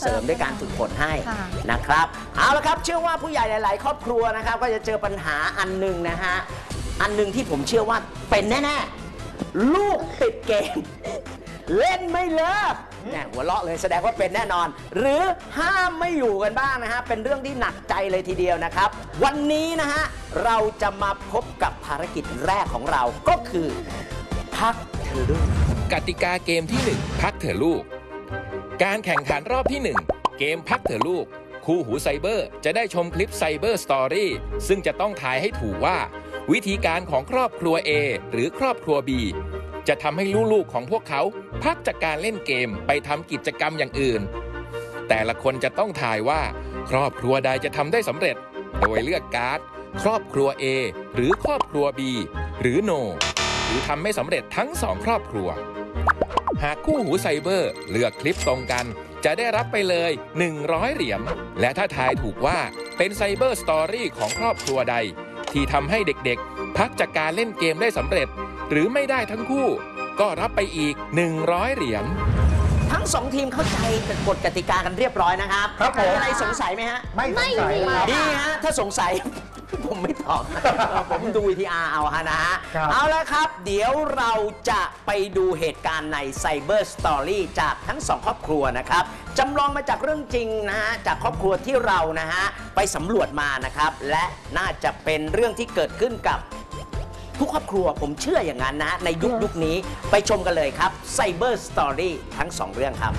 เสริมด้วยการฝึกฝนให้นะครับเอาละครับเชื่อว่าผู้ใหญ่หลายๆครอบครัวนะครับก็จะเจอปัญหาอันหนึ่งนะฮะอันหนึ่งที่ผมเชื่อว่าเป็นแน่ๆลูกติดเกมเล่นไม่เลิกเนี่ยหัวเราะเลยแสดงว่าเป็นแน่นอนหรือห้ามไม่อยู่กันบ้างนะฮะเป็นเรื่องที่หนักใจเลยทีเดียวนะครับวันนี้นะฮะเราจะมาพบกับภารกิจแรกของเราก็คือพักเธอลูกกติกาเกมที่ 1 พักเถอะลูกการแข่งขันรอบที่ 1 เกมพักเถอะลูกคู่หูไซเบอร์จะได้ชมคลิปไซเบอร์สตอรี่ซึ่งจะต้องทายให้ถูกว่าวิธีการของครอบครัว A หรือครอบครัว B จะทำให้ลูกๆของพวกเขาพักจากการเล่นเกมไปทำกิจกรรมอย่างอื่นแต่ละคนจะต้องทายว่าครอบครัวใดจะทำได้สำเร็จโดยเลือกการ์ดครอบครัว A หรือครอบครัว B หรือ No หรือทำไม่สำเร็จทั้ง2ครอบครัวหากคู่หูไซเบอร์เลือกคลิปตรงกันจะได้รับไปเลย100 เหรียญและถ้าทายถูกว่าเป็นไซเบอร์สตอรี่ของครอบครัวใดที่ทำให้เด็กๆพักจากการเล่นเกมได้สำเร็จหรือไม่ได้ทั้งคู่ก็รับไปอีก100 เหรียญทั้ง2ทีมเข้าใจกฎกติกากันเรียบร้อยนะครับครับผมมีอะไรสงสัยไหมฮะไม่สงสัยครับดีฮะถ้าสงสัยผมไม่ตอบผมดู VTR เอาฮะนะฮะเอาละครับเดี๋ยวเราจะไปดูเหตุการณ์ใน Cyber Story จากทั้ง2ครอบครัวนะครับจำลองมาจากเรื่องจริงนะฮะจากครอบครัวที่เรานะฮะไปสำรวจมานะครับและน่าจะเป็นเรื่องที่เกิดขึ้นกับทุกครอบครัวผมเชื่ออย่างนั้นนะในยุคนี้ไปชมกันเลยครับ Cyber Story ทั้ง2เรื่องครับ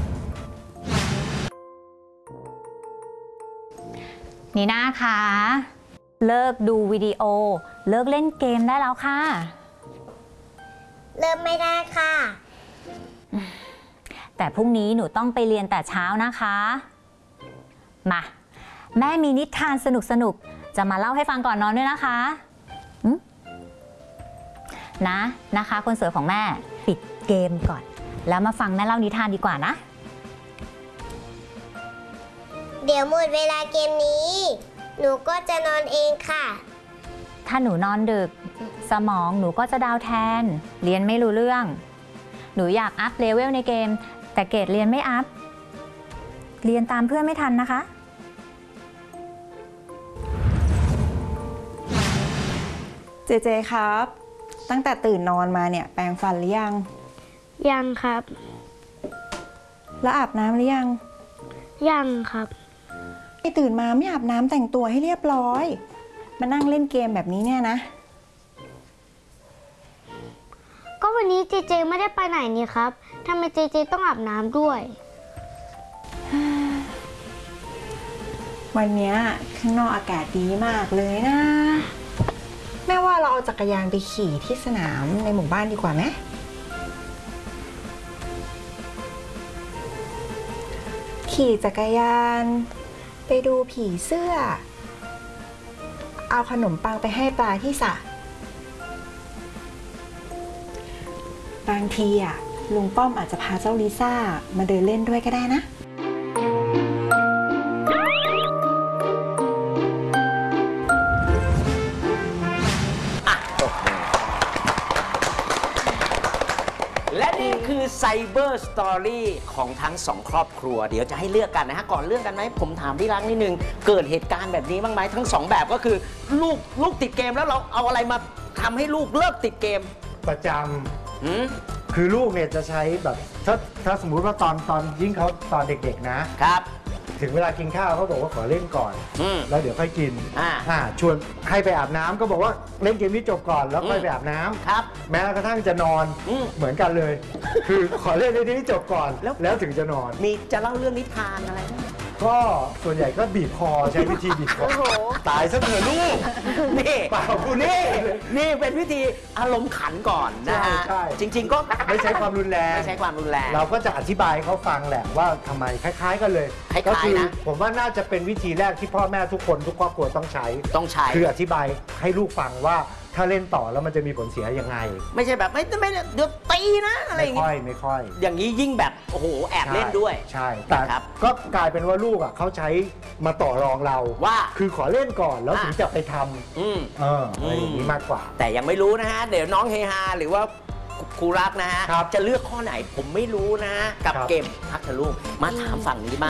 นีน่าคะเลิกดูวิดีโอเลิกเล่นเกมได้แล้วค่ะเริ่มไม่ได้ค่ะแต่พรุ่งนี้หนูต้องไปเรียนแต่เช้านะคะมาแม่มีนิทานสนุกๆจะมาเล่าให้ฟังก่อนนอนด้วยนะคะนะคะคนสวยของแม่ปิดเกมก่อนแล้วมาฟังแม่เล่านิทานดีกว่านะเดี๋ยวหมดเวลาเกมนี้หนูก็จะนอนเองค่ะถ้าหนูนอนดึกสมองหนูก็จะดาวแทนเรียนไม่รู้เรื่องหนูอยากอัพเลเวลในเกมแต่เกรดเรียนไม่อัพเรียนตามเพื่อนไม่ทันนะคะเจครับตั้งแต่ตื่นนอนมาเนี่ยแปรงฟันหรือยังยังครับแล้วอาบน้ำหรือยังยังครับไอตื่นมาไม่อาบน้ำแต่งตัวให้เรียบร้อยมานั่งเล่นเกมแบบนี้เนี่ยนะก็วันนี้เจไม่ได้ไปไหนนี่ครับทำไมเจต้องอาบน้ำด้วยวันนี้ข้างนอกอากาศดีมากเลยนะแม่ว่าเราเอาจักรยานไปขี่ที่สนามในหมู่บ้านดีกว่าไหมขี่จักรยานไปดูผีเสื้อเอาขนมปังไปให้ปลาที่สระบางทีลุงป้อมอาจจะพาเจ้าลิซ่ามาเดินเล่นด้วยก็ได้นะและนี่คือ Cyber Story ของทั้ง2ครอบครัวเดี๋ยวจะให้เลือกกันนะฮะก่อนเลือกกันไหมผมถามพี่รักนิดนึงเกิดเหตุการณ์แบบนี้บ้างไหมทั้ง2แบบก็คือลูกติดเกมแล้วเราเอาอะไรมาทำให้ลูกเลิกติดเกมประจำคือลูกเนี่ยจะใช้แบบถ้าสมมุติว่าตอนยิ่งเขาตอนเด็กๆนะครับถึงเวลากินข้าวเขาบอกว่าขอเล่นก่อนแล้วเดี๋ยวค่อยกินชวนให้ไปอาบน้ำก็บอกว่าเล่นเกมนี้จบก่อนแล้วค่อยไปอาบน้ำครับแม้กระทั่งจะนอนเหมือนกันเลย คือขอเล่นในนี้จบก่อนแล้วถึงจะนอนมีจะเล่าเรื่องนิทานอะไรไหมก็ส่วนใหญ่ก็บีบคอใช้วิธีบีบคอตายซะเถอะลูกนี่เปล่าคุณนี่เป็นวิธีอารมณ์ขันก่อนนะฮะจริงๆก็ไม่ใช้ความรุนแรงไม่ใช้ความรุนแรงเราก็จะอธิบายเขาฟังแหละว่าทำไมคล้ายๆกันเลยก็คือผมว่าน่าจะเป็นวิธีแรกที่พ่อแม่ทุกคนทุกครอบครัวต้องใช้คืออธิบายให้ลูกฟังว่าถ้าเล่นต่อแล้วมันจะมีผลเสียยังไงไม่ใช่แบบไม่เดี๋ยวตีนะอะไรอย่างงี้ไม่ค่อยอย่างนี้ยิ่งแบบโอ้โหแอบเล่นด้วยใช่แต่ก็กลายเป็นว่าลูกเขาใช้มาต่อรองเราว่าคือขอเล่นก่อนแล้วถึงจะไปทำอะไรอย่างนี้มากกว่าแต่ยังไม่รู้นะฮะเดี๋ยวน้องเฮฮาหรือว่าครูรักนะฮะจะเลือกข้อไหนผมไม่รู้นะกับเกมพักทะลุมาถามฝั่งนี้บ้าง